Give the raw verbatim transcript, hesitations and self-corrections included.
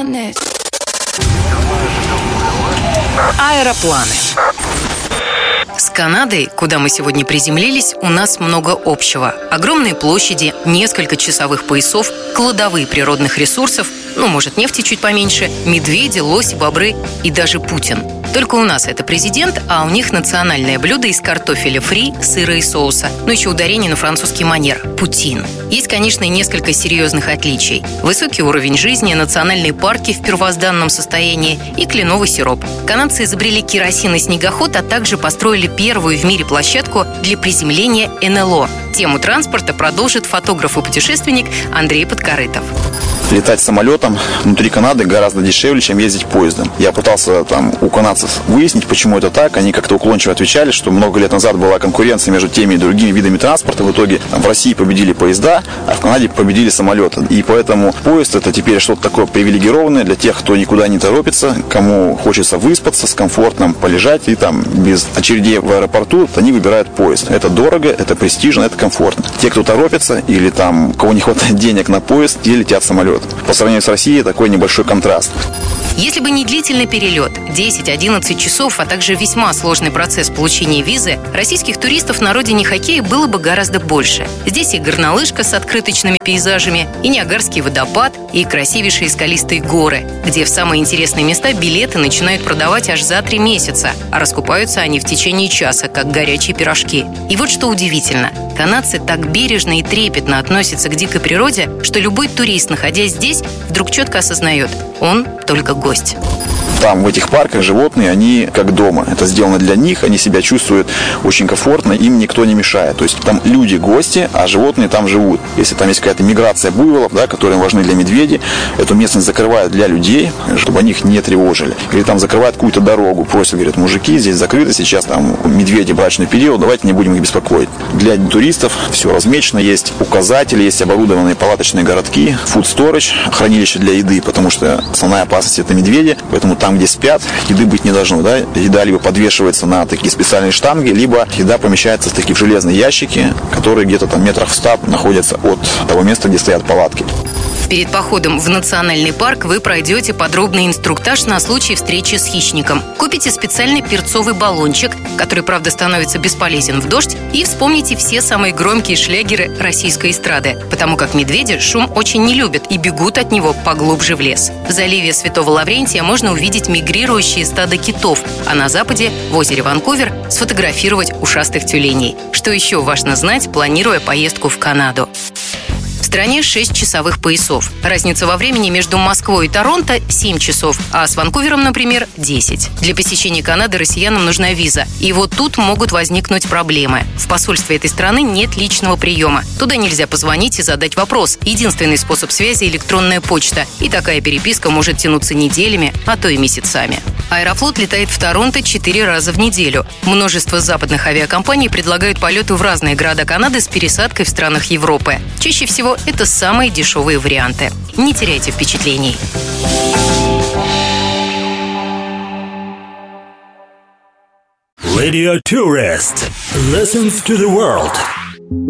Аэропланы. С Канадой, куда мы сегодня приземлились, у нас много общего. Огромные площади, несколько часовых поясов, кладовые природных ресурсов, ну, может, нефти чуть поменьше, медведи, лоси, бобры и даже Путин. Только у нас это президент, а у них национальное блюдо из картофеля фри, сыра и соуса. Ну, еще ударение на французский манер – путин. Есть, конечно, и несколько серьезных отличий. Высокий уровень жизни, национальные парки в первозданном состоянии и кленовый сироп. Канадцы изобрели керосин и снегоход, а также построили первую в мире площадку для приземления эн эл о. Тему транспорта продолжит фотограф и путешественник Андрей Подкорытов. Летать самолетом внутри Канады гораздо дешевле, чем ездить поездом. Я пытался там у канадцев выяснить, почему это так. Они как-то уклончиво отвечали, что много лет назад была конкуренция между теми и другими видами транспорта. В итоге в России победили поезда, а в Канаде победили самолеты. И поэтому поезд — это теперь что-то такое привилегированное для тех, кто никуда не торопится, кому хочется выспаться с комфортом, полежать и там без очередей в аэропорту, они выбирают поезд. Это дорого, это престижно, это комфортно. Те, кто торопится или там у кого не хватает денег на поезд, те летят в самолет. По сравнению с Россией такой небольшой контраст. Если бы не длительный перелет – десять-одиннадцать часов, а также весьма сложный процесс получения визы, российских туристов на родине хоккея было бы гораздо больше. Здесь и горнолыжка с открыточными пейзажами, и Ниагарский водопад, и красивейшие скалистые горы, где в самые интересные места билеты начинают продавать аж за три месяца, а раскупаются они в течение часа, как горячие пирожки. И вот что удивительно – канадцы так бережно и трепетно относятся к дикой природе, что любой турист, находясь здесь, вдруг четко осознает – он только гость. Там, в этих парках, животные, они как дома. Это сделано для них, они себя чувствуют очень комфортно, им никто не мешает. То есть там люди гости, а животные там живут. Если там есть какая-то миграция буйволов, да, которые важны для медведей, эту местность закрывают для людей, чтобы они их не тревожили. Или там закрывают какую-то дорогу, просят, говорят, мужики, здесь закрыто, сейчас там медведи, брачный период, давайте не будем их беспокоить. Для туристов все размечено, есть указатели, есть оборудованные палаточные городки, food storage, хранилище для еды, потому что основная опасность — это медведи, поэтому там, где спят, еды быть не должно, да? Еда либо подвешивается на такие специальные штанги, либо еда помещается в такие железные ящики, которые где-то там метрах в ста находятся от того места, где стоят палатки. Перед походом в национальный парк вы пройдете подробный инструктаж на случай встречи с хищником. Купите специальный перцовый баллончик, который, правда, становится бесполезен в дождь, и вспомните все самые громкие шлягеры российской эстрады, потому как медведи шум очень не любят и бегут от него поглубже в лес. В заливе Святого Лаврентия можно увидеть мигрирующие стада китов, а на западе, в озере Ванкувер, сфотографировать ушастых тюленей. Что еще важно знать, планируя поездку в Канаду? В стране шесть часовых поясов. Разница во времени между Москвой и Торонто – семь часов, а с Ванкувером, например, десять. Для посещения Канады россиянам нужна виза. И вот тут могут возникнуть проблемы. В посольстве этой страны нет личного приема. Туда нельзя позвонить и задать вопрос. Единственный способ связи – электронная почта. И такая переписка может тянуться неделями, а то и месяцами. Аэрофлот летает в Торонто четыре раза в неделю. Множество западных авиакомпаний предлагают полеты в разные города Канады с пересадкой в странах Европы. Чаще всего это самые дешевые варианты. Не теряйте впечатлений. Radio Tourist listens to the world.